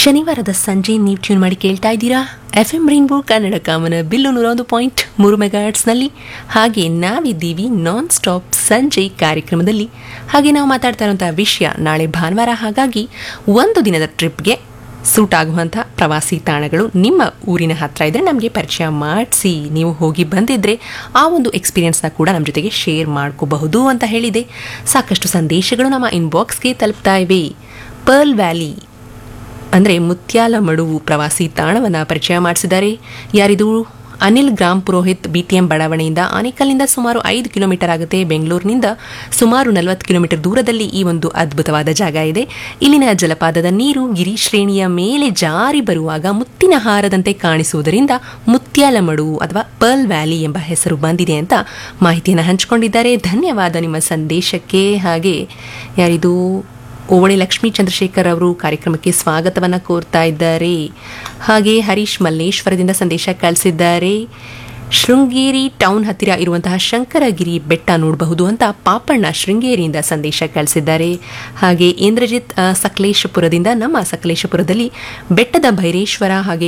ಶನಿವಾರದ ಸಂಜೆ ನೀವು ಟ್ಯೂನ್ ಮಾಡಿ ಕೇಳ್ತಾ ಇದ್ದೀರಾ FM ರೈನ್ಬೋ ಕನ್ನಡ ಕಾಮನ ಬಿಲ್ಲು 101.3 ಮೆಗಾಹರ್ಟ್ಸ್ನಲ್ಲಿ. ಹಾಗೆ ನಾವಿದ್ದೀವಿ ನಾನ್ ಸ್ಟಾಪ್ ಸಂಜೆ ಕಾರ್ಯಕ್ರಮದಲ್ಲಿ. ಹಾಗೆ ನಾವು ಮಾತಾಡ್ತಾ ಇರುವಂಥ ವಿಷಯ ನಾಳೆ ಭಾನುವಾರ, ಹಾಗಾಗಿ ಒಂದು ದಿನದ ಟ್ರಿಪ್ಗೆ ಸೂಟ್ ಆಗುವಂಥ ಪ್ರವಾಸಿ ತಾಣಗಳು ನಿಮ್ಮ ಊರಿನ ಹತ್ರ ಇದ್ದರೆ ನಮಗೆ ಪರಿಚಯ ಮಾಡಿಸಿ. ನೀವು ಹೋಗಿ ಬಂದಿದ್ದರೆ ಆ ಒಂದು ಎಕ್ಸ್ಪೀರಿಯನ್ಸ್ನ ಕೂಡ ನಮ್ಮ ಜೊತೆಗೆ ಶೇರ್ ಮಾಡ್ಕೋಬಹುದು ಅಂತ ಹೇಳಿದೆ. ಸಾಕಷ್ಟು ಸಂದೇಶಗಳು ನಮ್ಮ ಇನ್ಬಾಕ್ಸ್ಗೆ ತಲುಪ್ತಾ ಇವೆ. ಪರ್ಲ್ ವ್ಯಾಲಿ ಅಂದರೆ ಮುತ್ಯಾಲಮಡುವು ಪ್ರವಾಸಿ ತಾಣವನ್ನು ಪರಿಚಯ ಮಾಡಿಸಿದ್ದಾರೆ. ಯಾರಿದು? Anil gram Purohit, BTM ಬಡಾವಣೆಯಿಂದ. ಆನೇಕಲ್ನಿಂದ ಸುಮಾರು 5 ಕಿಲೋಮೀಟರ್ ಆಗುತ್ತೆ. ಬೆಂಗಳೂರಿನಿಂದ ಸುಮಾರು 40 ಕಿಲೋಮೀಟರ್ ದೂರದಲ್ಲಿ ಈ ಒಂದು ಅದ್ಭುತವಾದ ಜಾಗ ಇದೆ. ಇಲ್ಲಿನ ಜಲಪಾತದ ನೀರು ಗಿರಿಶ್ರೇಣಿಯ ಮೇಲೆ ಜಾರಿ ಬರುವಾಗ ಮುತ್ತಿನ ಹಾರದಂತೆ ಕಾಣಿಸುವುದರಿಂದ ಮುತ್ಯಾಲಮಡುವು ಅಥವಾ ಪರ್ಲ್ ವ್ಯಾಲಿ ಎಂಬ ಹೆಸರು ಬಂದಿದೆ ಅಂತ ಮಾಹಿತಿಯನ್ನು ಹಂಚಿಕೊಂಡಿದ್ದಾರೆ. ಧನ್ಯವಾದ ನಿಮ್ಮ ಸಂದೇಶಕ್ಕೆ. ಹಾಗೆ ಯಾರಿದು? ಓವಣೆ ಲಕ್ಷ್ಮೀ ಚಂದ್ರಶೇಖರ್ ಅವರು ಕಾರ್ಯಕ್ರಮಕ್ಕೆ ಸ್ವಾಗತವನ್ನು ಕೋರ್ತಾ ಇದ್ದಾರೆ. ಹಾಗೆ ಹರೀಶ್ ಮಲ್ಲೇಶ್ವರದಿಂದ ಸಂದೇಶ ಕಳಿಸಿದ್ದಾರೆ. ಶೃಂಗೇರಿ ಟೌನ್ ಹತ್ತಿರ ಇರುವಂತಹ ಶಂಕರಗಿರಿ ಬೆಟ್ಟ ನೋಡಬಹುದು ಅಂತ ಪಾಪಣ್ಣ ಶೃಂಗೇರಿಯಿಂದ ಸಂದೇಶ ಕಳಿಸಿದ್ದಾರೆ. ಹಾಗೆ ಇಂದ್ರಜಿತ್ ಸಕಲೇಶಪುರದಿಂದ, ನಮ್ಮ ಸಕಲೇಶಪುರದಲ್ಲಿ ಬೆಟ್ಟದ ಭೈರೇಶ್ವರ ಹಾಗೆ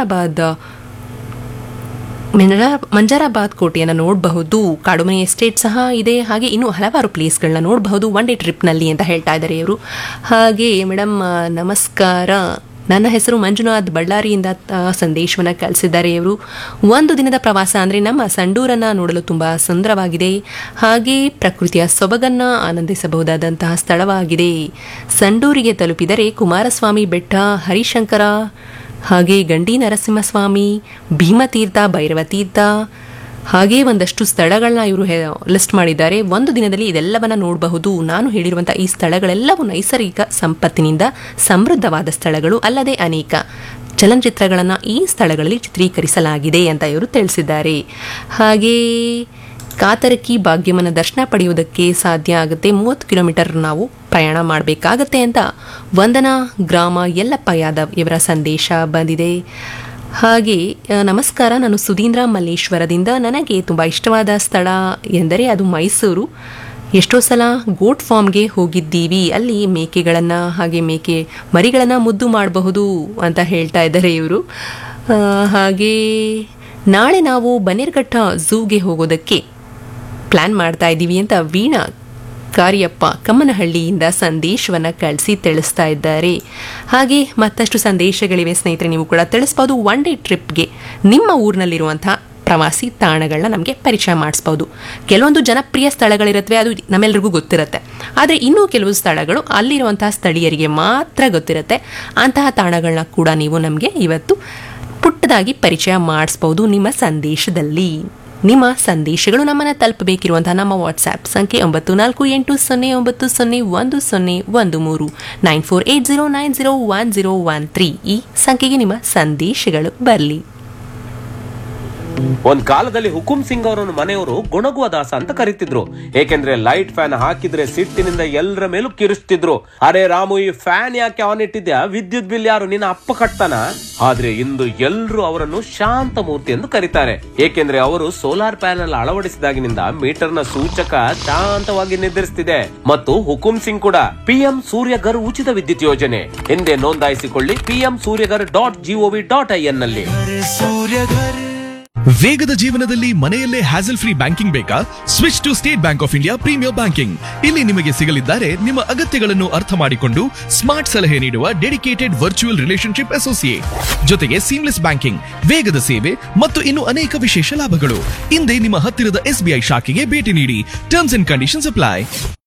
ಮಂಜರಾಬಾದ್ ಕೋಟೆಯನ್ನು ನೋಡಬಹುದು. ಕಾಡುಮನೆ ಎಸ್ಟೇಟ್ ಸಹ ಇದೆ. ಹಾಗೆ ಇನ್ನೂ ಹಲವಾರು ಪ್ಲೇಸ್ಗಳನ್ನ ನೋಡಬಹುದು ಒನ್ ಡೇ ಟ್ರಿಪ್ನಲ್ಲಿ ಅಂತ ಹೇಳ್ತಾ ಇದ್ದಾರೆ ಇವರು. ಹಾಗೆ ಮೇಡಮ್ ನಮಸ್ಕಾರ, ನನ್ನ ಹೆಸರು ಮಂಜುನಾಥ್, ಬಳ್ಳಾರಿಯಿಂದ ಸಂದೇಶವನ್ನು ಕಳಿಸಿದ್ದಾರೆ ಇವರು. ಒಂದು ದಿನದ ಪ್ರವಾಸ ಅಂದರೆ ನಮ್ಮ ಸಂಡೂರನ್ನು ನೋಡಲು ತುಂಬ ಸುಂದರವಾಗಿದೆ. ಹಾಗೆ ಪ್ರಕೃತಿಯ ಸೊಬಗನ್ನು ಆನಂದಿಸಬಹುದಾದಂತಹ ಸ್ಥಳವಾಗಿದೆ. ಸಂಡೂರಿಗೆ ತಲುಪಿದರೆ ಕುಮಾರಸ್ವಾಮಿ ಬೆಟ್ಟ, ಹರಿಶಂಕರ, ಹಾಗೆ ಗಂಡಿ ನರಸಿಂಹಸ್ವಾಮಿ, ಭೀಮತೀರ್ಥ, ಭೈರವತೀರ್ಥ, ಹಾಗೆ ಒಂದಷ್ಟು ಸ್ಥಳಗಳನ್ನ ಇವರು ಲಿಸ್ಟ್ ಮಾಡಿದ್ದಾರೆ. ಒಂದು ದಿನದಲ್ಲಿ ಇದೆಲ್ಲವನ್ನ ನೋಡಬಹುದು. ನಾನು ಹೇಳಿರುವಂಥ ಈ ಸ್ಥಳಗಳೆಲ್ಲವೂ ನೈಸರ್ಗಿಕ ಸಂಪತ್ತಿನಿಂದ ಸಮೃದ್ಧವಾದ ಸ್ಥಳಗಳು. ಅಲ್ಲದೆ ಅನೇಕ ಚಲನಚಿತ್ರಗಳನ್ನು ಈ ಸ್ಥಳಗಳಲ್ಲಿ ಚಿತ್ರೀಕರಿಸಲಾಗಿದೆ ಅಂತ ಇವರು ತಿಳಿಸಿದ್ದಾರೆ. ಹಾಗೆ ಕಾತರಕಿ ಭಾಗ್ಯಮ್ಮನ ದರ್ಶನ ಪಡೆಯುವುದಕ್ಕೆ ಸಾಧ್ಯ ಆಗುತ್ತೆ. 30 ಕಿಲೋಮೀಟರ್ ನಾವು ಪ್ರಯಾಣ ಮಾಡಬೇಕಾಗತ್ತೆ ಅಂತ ವಂದನಾ ಗ್ರಾಮ ಯಲ್ಲಪ್ಪ ಯಾದವ್ ಇವರ ಸಂದೇಶ ಬಂದಿದೆ. ಹಾಗೆ ನಮಸ್ಕಾರ, ನಾನು ಸುಧೀಂದ್ರ ಮಲ್ಲೇಶ್ವರದಿಂದ. ನನಗೆ ತುಂಬ ಇಷ್ಟವಾದ ಸ್ಥಳ ಎಂದರೆ ಅದು ಮೈಸೂರು. ಎಷ್ಟೋ ಸಲ ಗೋಟ್ ಫಾರ್ಮ್ಗೆ ಹೋಗಿದ್ದೀವಿ. ಅಲ್ಲಿ ಮೇಕೆಗಳನ್ನು ಹಾಗೆ ಮೇಕೆ ಮರಿಗಳನ್ನು ಮುದ್ದು ಮಾಡಬಹುದು ಅಂತ ಹೇಳ್ತಾ ಇದ್ದಾರೆ ಇವರು. ಹಾಗೆ ನಾಳೆ ನಾವು ಬನ್ನೇರ್ಘಟ್ಟ ಝೂಗೆ ಹೋಗೋದಕ್ಕೆ ಪ್ಲ್ಯಾನ್ ಮಾಡ್ತಾ ಇದ್ದೀವಿ ಅಂತ ವೀಣಾ ಕಾರ್ಯಪ್ಪ ಕಮ್ಮನಹಳ್ಳಿಯಿಂದ ಸಂದೇಶವನ್ನು ಕಳಿಸಿ ತಿಳಿಸ್ತಾ ಇದ್ದಾರೆ. ಹಾಗೆ ಮತ್ತಷ್ಟು ಸಂದೇಶಗಳಿವೆ ಸ್ನೇಹಿತರೆ, ನೀವು ಕೂಡ ತಿಳಿಸ್ಬೋದು. ಒನ್ ಡೇ ಟ್ರಿಪ್ಗೆ ನಿಮ್ಮ ಊರಿನಲ್ಲಿರುವಂಥ ಪ್ರವಾಸಿ ತಾಣಗಳನ್ನ ನಮಗೆ ಪರಿಚಯ ಮಾಡಿಸ್ಬೋದು. ಕೆಲವೊಂದು ಜನಪ್ರಿಯ ಸ್ಥಳಗಳಿರುತ್ತವೆ, ಅದು ನಮ್ಮೆಲ್ಲರಿಗೂ ಗೊತ್ತಿರುತ್ತೆ. ಆದರೆ ಇನ್ನೂ ಕೆಲವು ಸ್ಥಳಗಳು ಅಲ್ಲಿರುವಂತಹ ಸ್ಥಳೀಯರಿಗೆ ಮಾತ್ರ ಗೊತ್ತಿರುತ್ತೆ. ಅಂತಹ ತಾಣಗಳನ್ನ ಕೂಡ ನೀವು ನಮಗೆ ಇವತ್ತು ಪುಟ್ಟದಾಗಿ ಪರಿಚಯ ಮಾಡಿಸ್ಬೋದು ನಿಮ್ಮ ಸಂದೇಶದಲ್ಲಿ. ನಿಮ್ಮ ಸಂದೇಶಗಳು ನಮ್ಮನ್ನು ತಲುಪಬೇಕಿರುವಂತಹ ನಮ್ಮ ವಾಟ್ಸ್ಆ್ಯಪ್ ಸಂಖ್ಯೆ 9480901013 9480901013 ಈ ಸಂಖ್ಯೆಗೆ ನಿಮ್ಮ ಸಂದೇಶಗಳು ಬರಲಿ. ಒಂದ್ ಕಾಲದಲ್ಲಿ ಹುಕುಂ ಸಿಂಗ್ ಅವರನ್ನು ಮನೆಯವರು ಗೊಣಗುವ ದಾಸ ಅಂತ ಕರೀತಿದ್ರು. ಏಕೆಂದ್ರೆ ಲೈಟ್ ಫ್ಯಾನ್ ಹಾಕಿದ್ರೆ ಸಿಟ್ಟಿನಿಂದ ಎಲ್ಲರ ಮೇಲೂ ಕಿರಿಸ್ತಿದ್ರು. ಅರೆ ರಾಮು, ಈ ಫ್ಯಾನ್ ಯಾಕೆ ಆನ್ ಇಟ್ಟಿದ್ಯಾ? ವಿದ್ಯುತ್ ಬಿಲ್ ಯಾರು ನಿನ್ನ ಅಪ್ಪ ಕಟ್ತಾನ? ಆದ್ರೆ ಇಂದು ಎಲ್ಲರೂ ಅವರನ್ನು ಶಾಂತ ಮೂರ್ತಿ ಎಂದು ಕರೀತಾರೆ. ಏಕೆಂದ್ರೆ ಅವರು ಸೋಲಾರ್ ಪ್ಯಾನೆಲ್ ಅಳವಡಿಸಿದಾಗಿನಿಂದ ಮೀಟರ್ನ ಸೂಚಕ ಶಾಂತವಾಗಿ ನಿರ್ಧರಿಸುತ್ತಿದೆ. ಮತ್ತು ಹುಕುಂ ಸಿಂಗ್ ಕೂಡ PM ಸೂರ್ಯಘರ್ ಉಚಿತ ವಿದ್ಯುತ್ ಯೋಜನೆ ಎಂದೇ ನೋಂದಾಯಿಸಿಕೊಳ್ಳಿ pmsuryaghar.gov.in ನಲ್ಲಿ. ವೇಗದ ಜೀವನದಲ್ಲಿ ಮನೆಯಲ್ಲೇ ಹ್ಯಾಸಲ್ ಫ್ರೀ ಬ್ಯಾಂಕಿಂಗ್ ಬೇಕಾ? Switch to state bank of India premier banking. ಇಲ್ಲಿ ನಿಮಗೆ ಸಿಗಲಿದ್ದಾರೆ ನಿಮ್ಮ ಅಗತ್ಯಗಳನ್ನು ಅರ್ಥ ಮಾಡಿಕೊಂಡು ಸ್ಮಾರ್ಟ್ ಸಲಹೆ ನೀಡುವ ಡೆಡಿಕೇಟೆಡ್ ವರ್ಚುವಲ್ ರಿಲೇಶನ್ಶಿಪ್ ಅಸೋಸಿಯೇಟ್, ಜೊತೆಗೆ ಸೀಮ್ಲೆಸ್ ಬ್ಯಾಂಕಿಂಗ್, ವೇಗದ ಸೇವೆ ಮತ್ತು ಇನ್ನು ಅನೇಕ ವಿಶೇಷ ಲಾಭಗಳು. ಹಿಂದೆ ನಿಮ್ಮ ಹತ್ತಿರದ SBI ಶಾಖೆಗೆ ಭೇಟಿ ನೀಡಿ. Terms and conditions apply.